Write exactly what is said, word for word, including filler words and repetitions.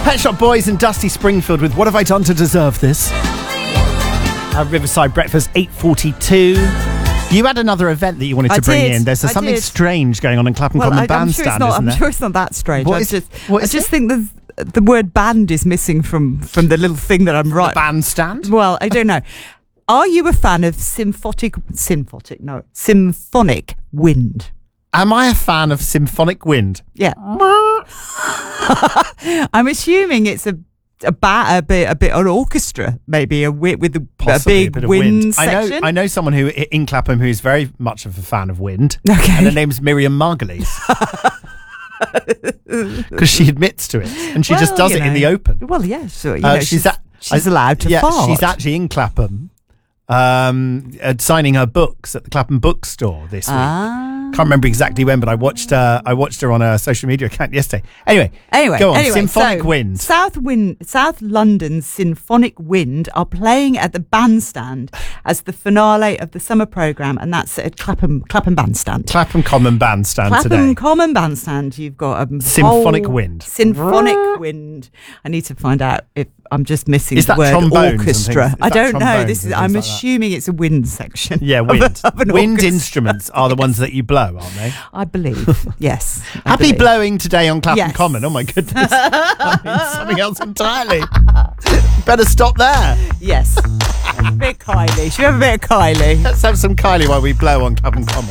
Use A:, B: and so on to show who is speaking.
A: Pet Shop Boys and Dusty Springfield with What Have I Done to Deserve This? Uh, Riverside Breakfast, eight forty-two. You had another event that you wanted to
B: I
A: bring
B: did.
A: in. There's
B: I
A: something
B: did.
A: strange going on in Clapham
B: Well,
A: Common
B: I, I'm sure
A: Bandstand,
B: it's not.
A: isn't
B: I'm
A: there?
B: sure it's not that strange.
A: What
B: I
A: is-
B: just,
A: what
B: I
A: is
B: just
A: it?
B: think the the word band is missing from from the little thing that I'm right.
A: Bandstand?
B: Well, I don't know. Are you a fan of symphonic, symphonic, no, symphonic wind?
A: Am I a fan of symphonic wind?
B: Yeah. I'm assuming it's a a, ba- a bit, a bit an orchestra, maybe a wi- with a, a
A: Possibly
B: big
A: bit of
B: wind,
A: I know.
B: section.
A: I know someone who in Clapham who is very much of a fan of wind.
B: Okay.
A: And her name's Miriam Margulies. Because she admits to it, and she just
B: Well,
A: does
B: you
A: it in
B: know.
A: the open.
B: Well, yeah, so you
A: Uh,
B: know,
A: she's
B: she's,
A: a-
B: she's
A: I-
B: allowed to
A: yeah,
B: fart.
A: she's actually in Clapham, um, uh, signing her books at the Clapham Bookstore this week.
B: Ah.
A: Can't remember exactly when, but I watched her. I watched her on a social media account yesterday. Anyway,
B: Anyway,
A: go on.
B: anyway,
A: Symphonic
B: so
A: Wind.
B: South Wind, South London's Symphonic Wind are playing at the Bandstand as the finale of the summer programme, and that's at Clapham Clapham Bandstand.
A: Clapham Common Bandstand
B: Clapham
A: today.
B: Common Bandstand. You've got a
A: Symphonic
B: whole
A: wind.
B: Symphonic wind. I need to find out if I'm just missing
A: Is
B: the
A: that
B: word
A: trombones and
B: orchestra.
A: things? Is
B: I
A: that
B: don't know.
A: trombones
B: This is.
A: and
B: I'm
A: things like that?
B: assuming it's a wind section.
A: Yeah,
B: of
A: wind.
B: a- of an
A: Wind
B: orchestra.
A: instruments are the ones that you blow, aren't they?
B: I believe. Yes. I
A: Happy
B: believe.
A: blowing today on Clapham
B: Yes.
A: Common. Oh my goodness. I mean, something else entirely. Better stop there.
B: Yes. A bit Kylie. Should we have a bit of Kylie?
A: Let's have some Kylie while we blow on Clapham Common.